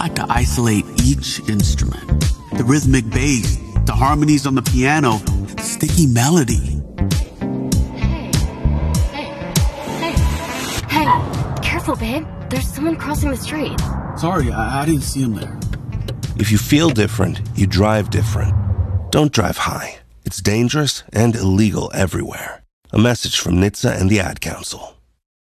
got to isolate each instrument. The rhythmic bass, the harmonies on the piano, the sticky melody. Hey, careful, babe. There's someone crossing the street. Sorry, I didn't see him there. If you feel different, you drive different. Don't drive high. It's dangerous and illegal everywhere. A message from NHTSA and the Ad Council.